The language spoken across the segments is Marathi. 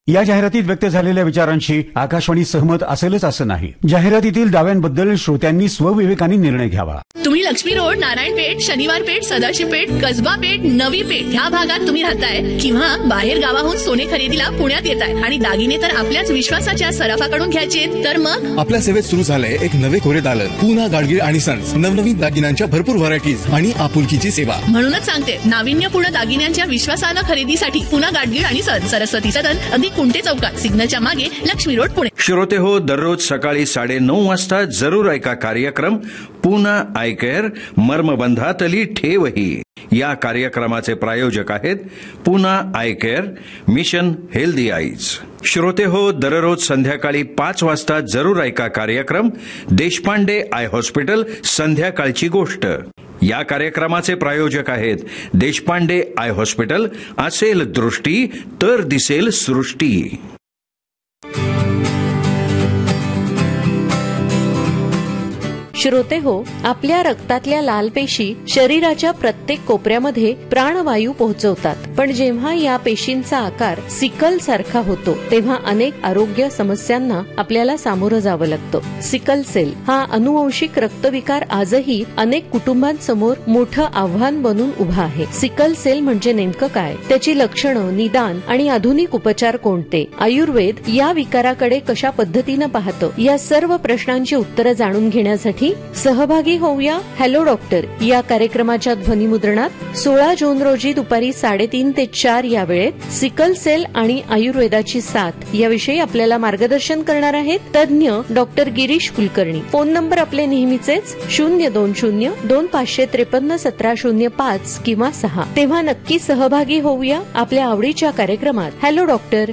या जाहिरातीत व्यक्त झालेल्या विचारांशी आकाशवाणी सहमत असेलच असं नाही. जाहिरातीतील दाव्यांबद्दल श्रोत्यांनी स्वविवेकाने निर्णय घ्यावा. तुम्ही लक्ष्मी रोड, नारायणपेठ, शनिवारपेठ, सदाशिवपेठ, कसबापेठ, नवी पेठ ह्या भागात तुम्ही राहताय किंवा बाहेर गावाहून सोने खरेदीला पुण्यात येताय आणि दागिने तर आपल्याच विश्वासाच्या सराफाकडून घ्यायचे, तर मग आपल्या सेवेत सुरू झालंय एक नवे कोरे दालन, पूना गाडगीळ आणि सन्स. नवनवीन दागिन्यांच्या भरपूर व्हरायटीज आणि आपुलकीची सेवा. म्हणूनच सांगते, नाविन्यपूर्ण दागिन्यांच्या विश्वासानं खरेदीसाठी पूना गाडगीळ आणि सन्स, सरस्वती सदन, अगदी कुंटे चौकात, सिग्नलच्या मागे, लक्ष्मी रोड, पुणे. श्रोते हो, दररोज सकाळी 9:30 वाजता जरूर ऐका कार्यक्रम पूना आय केअर, मर्मबंधातली ठेवही. या कार्यक्रमाचे प्रायोजक आहेत Poona I care, mission healthy eyes. श्रोते हो, दररोज संध्याकाळी 5 वाजता जरूर ऐका कार्यक्रम देशपांडे आय हॉस्पिटल, संध्याकाळची गोष्ट. या कार्यक्रमाचे प्रायोजक आहेत देशपांडे आय हॉस्पिटल. असेल दृष्टी तर दिसेल सृष्टी. श्रोते हो, आपल्या रक्तातल्या लाल पेशी शरीराच्या प्रत्येक कोपऱ्यामध्ये प्राणवायू पोहोचवतात. पण जेव्हा या पेशींचा आकार सिकल सारखा होतो तेव्हा अनेक आरोग्य समस्यांना आपल्याला सामोरं जावं लागतं. सिकल सेल हा अनुवंशिक रक्तविकार आजही अनेक कुटुंबांसमोर मोठं आव्हान बनून उभा आहे. सिकल सेल म्हणजे नेमकं काय, त्याची लक्षणं, निदान आणि आधुनिक उपचार कोणते, आयुर्वेद या विकाराकडे कशा पद्धतीनं पाहतं, या सर्व प्रश्नांची उत्तरं जाणून घेण्यासाठी सहभागी होऊया हॅलो डॉक्टर या कार्यक्रमाच्या ध्वनिमुद्रणात 16 जून रोजी दुपारी 3:30 ते 4 या वेळेत सिकल सेल आणि आयुर्वेदाची साथ याविषयी आपल्याला मार्गदर्शन करणार आहेत तज्ज्ञ doctor Girish Kulkarni. Phone number आपले नेहमीचेच 020-2553-1705 किंवा 6. तेव्हा नक्की सहभागी होऊया आपल्या आवडीच्या कार्यक्रमात हॅलो डॉक्टर.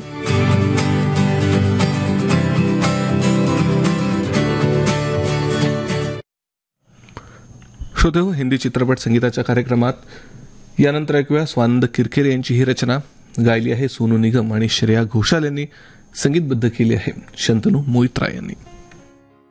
श्रोतेहो, हिंदी चित्रपट संगीताच्या कार्यक्रमात यानंतर ऐकूया स्वानंद किरकिरे यांची ही रचना. गायली आहे सोनू निगम आणि श्रेया घोषाल यांनी, संगीतबद्ध केली आहे शंतनू मोहित्रा यांनी.